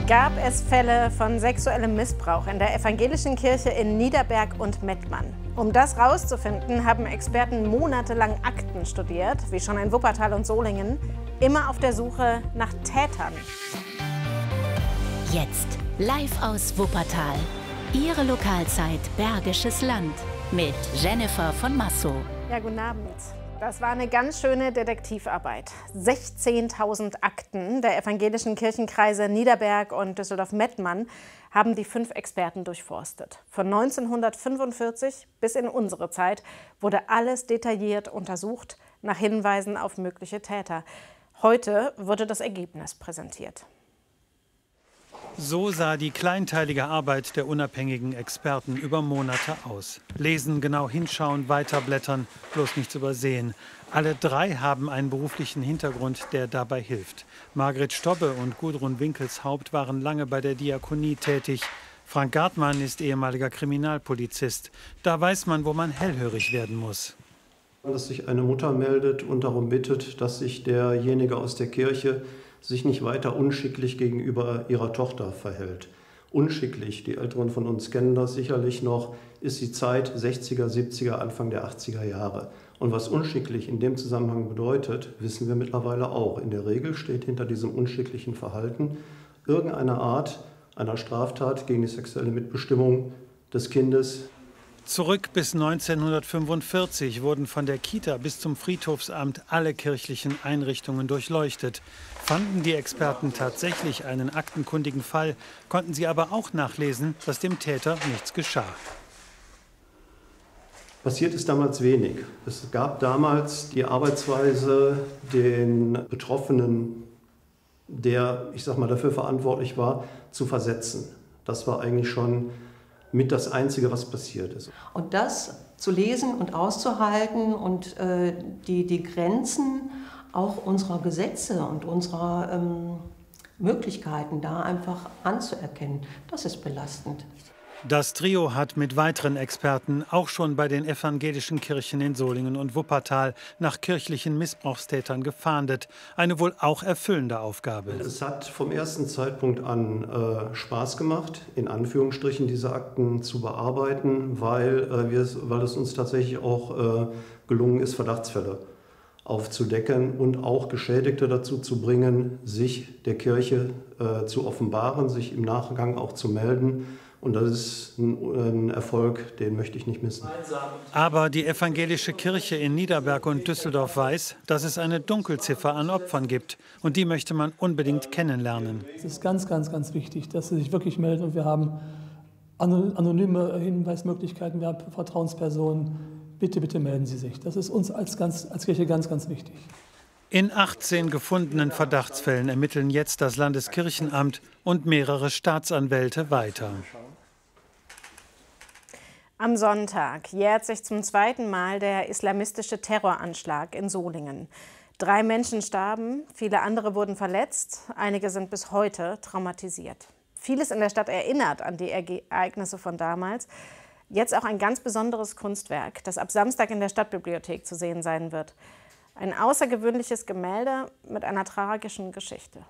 Gab es Fälle von sexuellem Missbrauch in der evangelischen Kirche in Niederberg und Mettmann? Um das herauszufinden, haben Experten monatelang Akten studiert, wie schon in Wuppertal und Solingen, immer auf der Suche nach Tätern. Jetzt live aus Wuppertal. Ihre Lokalzeit Bergisches Land mit Jennifer von Massow. Ja, guten Abend. Das war eine ganz schöne Detektivarbeit. 16.000 Akten der evangelischen Kirchenkreise Niederberg und Düsseldorf-Mettmann haben die 5 Experten durchforstet. Von 1945 bis in unsere Zeit wurde alles detailliert untersucht nach Hinweisen auf mögliche Täter. Heute wurde das Ergebnis präsentiert. So sah die kleinteilige Arbeit der unabhängigen Experten über Monate aus. Lesen, genau hinschauen, weiterblättern, bloß nichts übersehen. Alle 3 haben einen beruflichen Hintergrund, der dabei hilft. Margret Stobbe und Gudrun Winkelshaupt waren lange bei der Diakonie tätig. Frank Gartmann ist ehemaliger Kriminalpolizist. Da weiß man, wo man hellhörig werden muss. Dass sich eine Mutter meldet und darum bittet, dass sich derjenige aus der Kirche sich nicht weiter unschicklich gegenüber ihrer Tochter verhält. Unschicklich, die Älteren von uns kennen das sicherlich noch, ist die Zeit 60er, 70er, Anfang der 80er Jahre. Und was unschicklich in dem Zusammenhang bedeutet, wissen wir mittlerweile auch. In der Regel steht hinter diesem unschicklichen Verhalten irgendeine Art einer Straftat gegen die sexuelle Mitbestimmung des Kindes. Zurück bis 1945 wurden von der Kita bis zum Friedhofsamt alle kirchlichen Einrichtungen durchleuchtet. Fanden die Experten tatsächlich einen aktenkundigen Fall, konnten sie aber auch nachlesen, dass dem Täter nichts geschah. Passiert ist damals wenig. Es gab damals die Arbeitsweise, den Betroffenen, der, ich sag mal, dafür verantwortlich war, zu versetzen. Das war eigentlich schon mit das Einzige, was passiert ist. Und das zu lesen und auszuhalten und die Grenzen auch unserer Gesetze und unserer Möglichkeiten da einfach anzuerkennen, das ist belastend. Das Trio hat mit weiteren Experten auch schon bei den evangelischen Kirchen in Solingen und Wuppertal nach kirchlichen Missbrauchstätern gefahndet. Eine wohl auch erfüllende Aufgabe. Es hat vom ersten Zeitpunkt an Spaß gemacht, in Anführungsstrichen diese Akten zu bearbeiten, weil es uns tatsächlich auch gelungen ist, Verdachtsfälle aufzudecken und auch Geschädigte dazu zu bringen, sich der Kirche zu offenbaren, sich im Nachgang auch zu melden. Und das ist ein Erfolg, den möchte ich nicht missen. Aber die evangelische Kirche in Niederberg und Düsseldorf weiß, dass es eine Dunkelziffer an Opfern gibt. Und die möchte man unbedingt kennenlernen. Es ist ganz, ganz, ganz wichtig, dass Sie sich wirklich melden. Und wir haben anonyme Hinweismöglichkeiten, wir haben Vertrauenspersonen. Bitte, bitte melden Sie sich. Das ist uns als Kirche ganz, ganz wichtig. In 18 gefundenen Verdachtsfällen ermitteln jetzt das Landeskirchenamt und mehrere Staatsanwälte weiter. Am Sonntag jährt sich zum 2. Mal der islamistische Terroranschlag in Solingen. 3 Menschen starben, viele andere wurden verletzt, einige sind bis heute traumatisiert. Vieles in der Stadt erinnert an die Ereignisse von damals. Jetzt auch ein ganz besonderes Kunstwerk, das ab Samstag in der Stadtbibliothek zu sehen sein wird. Ein außergewöhnliches Gemälde mit einer tragischen Geschichte.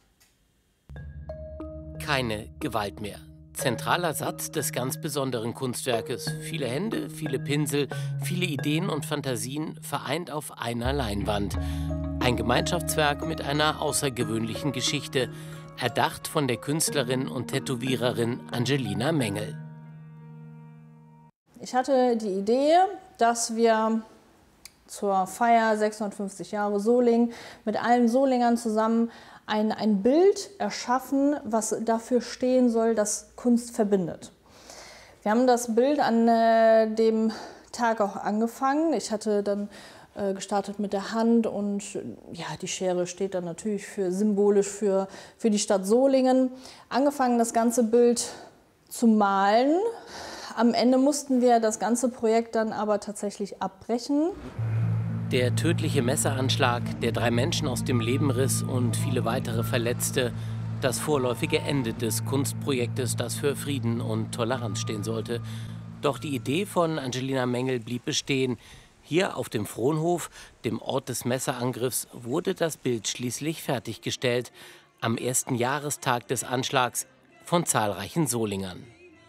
Keine Gewalt mehr. Zentraler Satz des ganz besonderen Kunstwerkes. Viele Hände, viele Pinsel, viele Ideen und Fantasien vereint auf einer Leinwand. Ein Gemeinschaftswerk mit einer außergewöhnlichen Geschichte, erdacht von der Künstlerin und Tätowiererin Angelina Mengel. Ich hatte die Idee, dass wir zur Feier 650 Jahre Solingen mit allen Solingern zusammen ein Bild erschaffen, was dafür stehen soll, dass Kunst verbindet. Wir haben das Bild an dem Tag auch angefangen. Ich hatte dann gestartet mit der Hand und ja, die Schere steht dann natürlich symbolisch für die Stadt Solingen. Angefangen, das ganze Bild zu malen. Am Ende mussten wir das ganze Projekt dann aber tatsächlich abbrechen. Der tödliche Messeranschlag, der 3 Menschen aus dem Leben riss und viele weitere Verletzte. Das vorläufige Ende des Kunstprojektes, das für Frieden und Toleranz stehen sollte. Doch die Idee von Angelina Mengel blieb bestehen. Hier auf dem Fronhof, dem Ort des Messerangriffs, wurde das Bild schließlich fertiggestellt. am ersten Jahrestag des Anschlags von zahlreichen Solingern.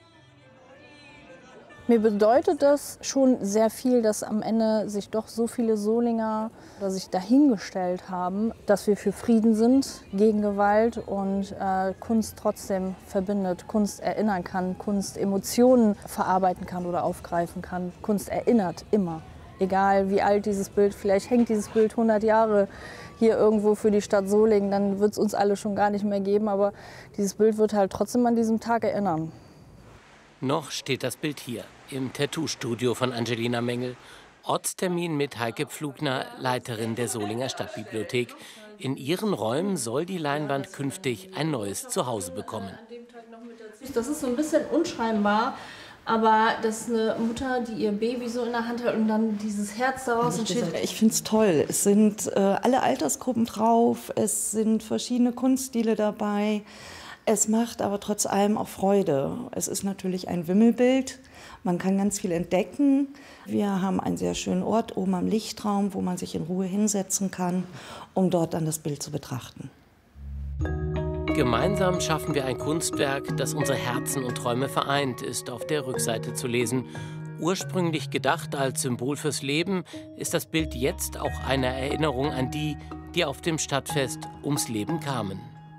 Mir bedeutet das schon sehr viel, dass am Ende sich doch so viele Solinger sich dahingestellt haben, dass wir für Frieden sind, gegen Gewalt und Kunst trotzdem verbindet, Kunst erinnern kann, Kunst Emotionen verarbeiten kann oder aufgreifen kann. Kunst erinnert immer, egal wie alt dieses Bild, vielleicht hängt dieses Bild 100 Jahre hier irgendwo für die Stadt Solingen, dann wird es uns alle schon gar nicht mehr geben, aber dieses Bild wird halt trotzdem an diesem Tag erinnern. Noch steht das Bild hier, im Tattoo-Studio von Angelina Mengel. Ortstermin mit Heike Pflugner, Leiterin der Solinger Stadtbibliothek. In ihren Räumen soll die Leinwand künftig ein neues Zuhause bekommen. Das ist so ein bisschen unscheinbar, aber das ist eine Mutter, die ihr Baby so in der Hand hat und dann dieses Herz daraus entsteht. Ich finde es toll. Es sind alle Altersgruppen drauf, es sind verschiedene Kunststile dabei. Es macht aber trotz allem auch Freude. Es ist natürlich ein Wimmelbild. Man kann ganz viel entdecken. Wir haben einen sehr schönen Ort oben am Lichtraum, wo man sich in Ruhe hinsetzen kann, um dort dann das Bild zu betrachten. Gemeinsam schaffen wir ein Kunstwerk, das unsere Herzen und Träume vereint, ist auf der Rückseite zu lesen. Ursprünglich gedacht als Symbol fürs Leben, ist das Bild jetzt auch eine Erinnerung an die, die auf dem Stadtfest ums Leben kamen.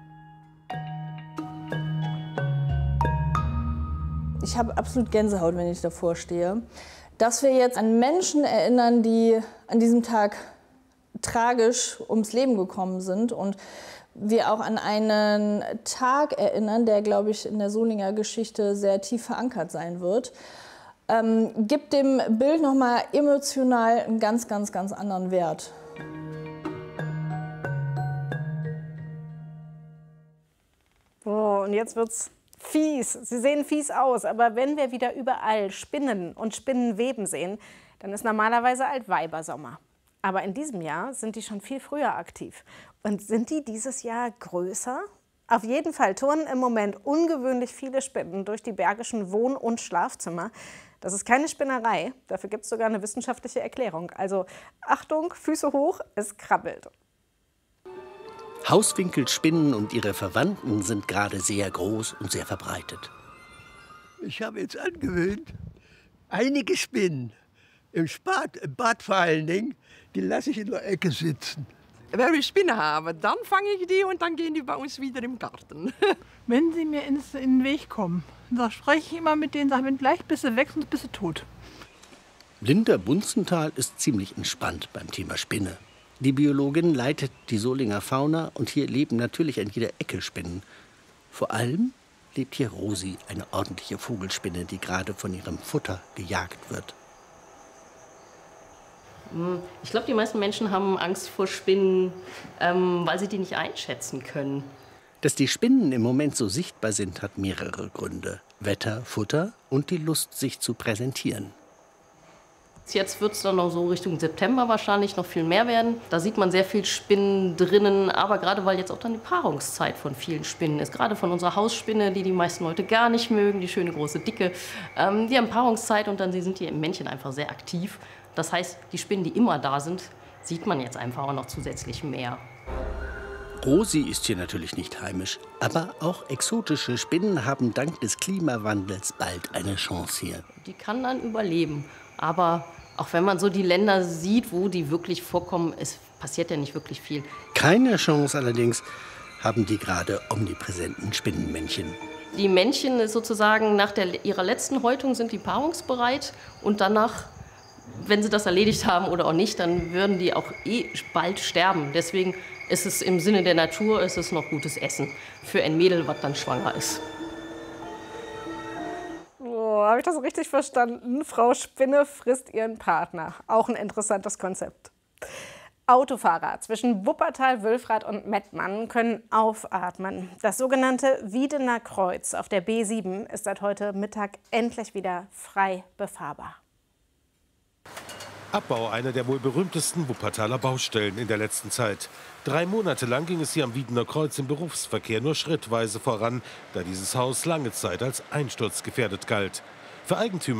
Ich habe absolut Gänsehaut, wenn ich davor stehe. Dass wir jetzt an Menschen erinnern, die an diesem Tag tragisch ums Leben gekommen sind und wir auch an einen Tag erinnern, der, glaube ich, in der Solinger Geschichte sehr tief verankert sein wird, gibt dem Bild nochmal emotional einen ganz, ganz, ganz anderen Wert. Oh, und jetzt wird's fies. Sie sehen fies aus, aber wenn wir wieder überall Spinnen und Spinnenweben sehen, dann ist normalerweise Altweibersommer. Aber in diesem Jahr sind die schon viel früher aktiv. Und sind die dieses Jahr größer? Auf jeden Fall turnen im Moment ungewöhnlich viele Spinnen durch die bergischen Wohn- und Schlafzimmer. Das ist keine Spinnerei, dafür gibt es sogar eine wissenschaftliche Erklärung. Also Achtung, Füße hoch, es krabbelt. Hauswinkelspinnen und ihre Verwandten sind gerade sehr groß und sehr verbreitet. Ich habe jetzt angewöhnt, einige Spinnen, im Bad vor allen Dingen, die lasse ich in der Ecke sitzen. Wenn wir Spinnen haben, dann fange ich die und dann gehen die bei uns wieder im Garten. Wenn sie mir in den Weg kommen, da spreche ich immer mit denen, sage, gleich bist du weg, sonst bist du tot. Linda Bunzenthal ist ziemlich entspannt beim Thema Spinne. Die Biologin leitet die Solinger Fauna und hier leben natürlich an jeder Ecke Spinnen. Vor allem lebt hier Rosi, eine ordentliche Vogelspinne, die gerade von ihrem Futter gejagt wird. Ich glaube, die meisten Menschen haben Angst vor Spinnen, weil sie die nicht einschätzen können. Dass die Spinnen im Moment so sichtbar sind, hat mehrere Gründe. Wetter, Futter und die Lust, sich zu präsentieren. Jetzt wird es dann noch so Richtung September wahrscheinlich noch viel mehr werden. Da sieht man sehr viel Spinnen drinnen, aber gerade weil jetzt auch dann die Paarungszeit von vielen Spinnen ist. Gerade von unserer Hausspinne, die die meisten Leute gar nicht mögen, die schöne große Dicke. Die haben Paarungszeit und dann sind die im Männchen einfach sehr aktiv. Das heißt, die Spinnen, die immer da sind, sieht man jetzt einfach auch noch zusätzlich mehr. Rosi ist hier natürlich nicht heimisch, aber auch exotische Spinnen haben dank des Klimawandels bald eine Chance hier. Die kann dann überleben, aber auch wenn man so die Länder sieht, wo die wirklich vorkommen, es passiert ja nicht wirklich viel. Keine Chance allerdings haben die gerade omnipräsenten Spinnenmännchen. Die Männchen sozusagen nach ihrer letzten Häutung sind die paarungsbereit und danach, wenn sie das erledigt haben oder auch nicht, dann würden die auch bald sterben. Deswegen ist es im Sinne der Natur, ist es noch gutes Essen für ein Mädel, was dann schwanger ist. Oh, habe ich das richtig verstanden? Frau Spinne frisst ihren Partner. Auch ein interessantes Konzept. Autofahrer zwischen Wuppertal, Wülfrath und Mettmann können aufatmen. Das sogenannte Wiedener Kreuz auf der B7 ist seit heute Mittag endlich wieder frei befahrbar. Abbau einer der wohl berühmtesten Wuppertaler Baustellen in der letzten Zeit. 3 Monate lang ging es hier am Wiedener Kreuz im Berufsverkehr nur schrittweise voran, da dieses Haus lange Zeit als einsturzgefährdet galt. Für Eigentümer